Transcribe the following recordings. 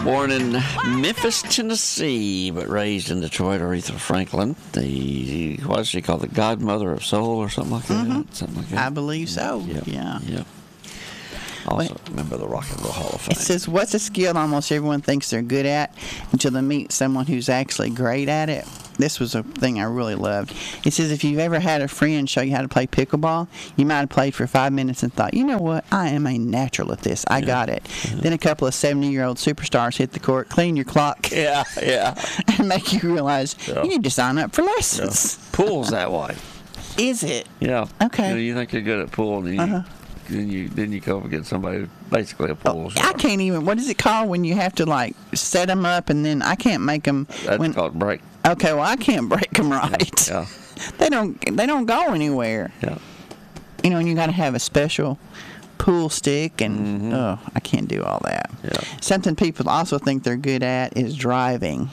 Born in Memphis, Tennessee, but raised in Detroit, Aretha Franklin. What is she called? The godmother of soul or something like that? Mm-hmm. Something like that. I believe so. Yeah. Also, member of the Rock and Roll Hall of Fame. It says, what's a skill almost everyone thinks they're good at until they meet someone who's actually great at it? This was a thing I really loved. It says, if you've ever had a friend show you how to play pickleball, you might have played for 5 minutes and thought, you know what, I am a natural at this. I got it. Then a couple of 70-year-old superstars hit the court, clean your clock, and make you realize you need to sign up for lessons. Pool's that way. Is it? Yeah. Okay. You think you're good at pool, and then you go up against somebody who's basically a pool star. I can't even. What is it called when you have to like set them up and then I can't make them? That's called break. Okay, well I can't break them right. Yeah. They don't go anywhere. Yeah. You know, and you got to have a special pool stick, and I can't do all that. Yeah. Something people also think they're good at is driving.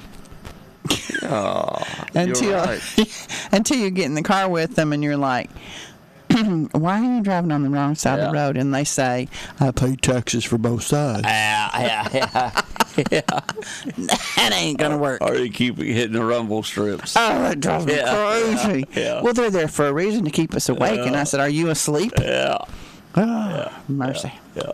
Oh, until you're right. until you get in the car with them and you're like, why are you driving on the wrong side of the road? And they say, I pay taxes for both sides. Yeah. That ain't gonna work. Or you keep hitting the rumble strips. Oh, that drives me crazy. Yeah. Well, they're there for a reason, to keep us awake. And I said, are you asleep? Yeah. Oh, mercy.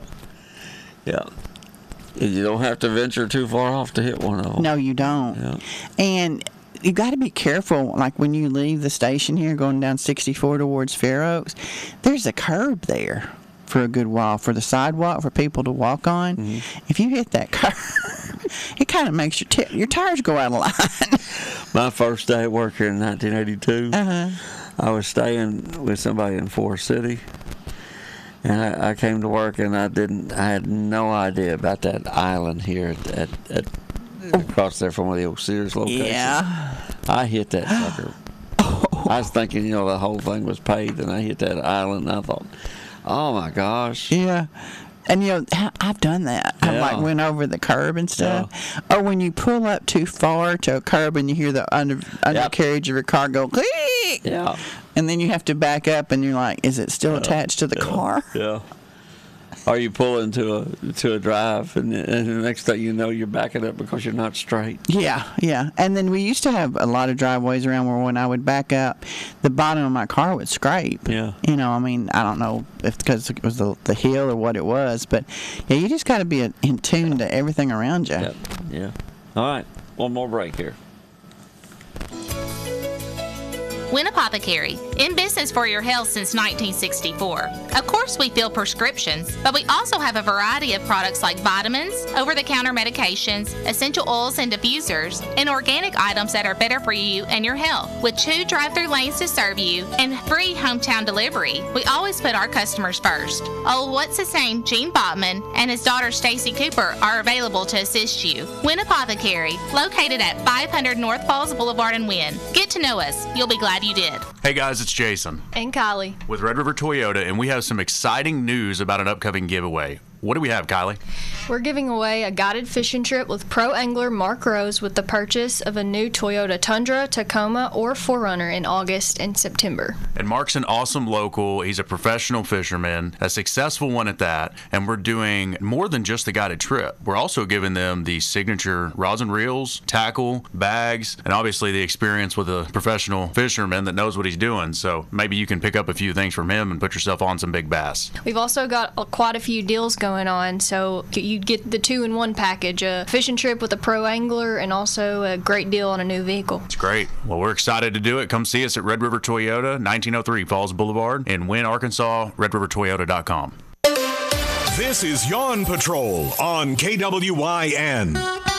Yeah. You don't have to venture too far off to hit one of them. No, you don't. Yeah. And you got to be careful, like when you leave the station here going down 64 towards Fair Oaks, there's a curb there for a good while, for the sidewalk for people to walk on. If you hit that curb, it kind of makes your tires go out of line. My first day at work here in 1982, I was staying with somebody in Forest City, and I came to work, and I had no idea about that island here at across there from one of the old Sears locations. Yeah. I hit that sucker. I was thinking, the whole thing was paved, and I hit that island, and I thought, oh my gosh. Yeah. And I've done that. I went over the curb and stuff. Yeah. Or when you pull up too far to a curb and you hear the undercarriage of your car go, click. Yeah. And then you have to back up, and you're like, is it still attached to the car? Yeah. Or you pull into a drive, and the next thing you know, you're backing up because you're not straight. Yeah. And then we used to have a lot of driveways around where when I would back up, the bottom of my car would scrape. Yeah. I don't know if because it was the hill or what it was, but you just got to be in tune to everything around you. Yeah. All right, one more break here. Wynn Apothecary, in business for your health since 1964. Of course, we fill prescriptions, but we also have a variety of products like vitamins, over-the-counter medications, essential oils and diffusers, and organic items that are better for you and your health. With 2 drive-through lanes to serve you and free hometown delivery, we always put our customers first. Old What's His Name, Gene Botman, and his daughter Stacy Cooper are available to assist you. Wynn Apothecary, located at 500 North Falls Boulevard in Wynn. Get to know us. You'll be glad you did. Hey guys, it's Jason. And Kylie. With Red River Toyota, and we have some exciting news about an upcoming giveaway. What do we have, Kylie? We're giving away a guided fishing trip with pro angler Mark Rose with the purchase of a new Toyota Tundra, Tacoma, or 4Runner in August and September. And Mark's an awesome local. He's a professional fisherman, a successful one at that, and we're doing more than just the guided trip. We're also giving them the signature rods and reels, tackle, bags, and obviously the experience with a professional fisherman that knows what he's doing. So maybe you can pick up a few things from him and put yourself on some big bass. We've also got quite a few deals going on, so you get the 2-in-1 package, a fishing trip with a pro angler and also a great deal on a new vehicle. It's great. Well, we're excited to do it. Come see us at Red River Toyota, 1903 Falls Boulevard in Wynn, Arkansas, redrivertoyota.com. This is Yawn Patrol on KWYN.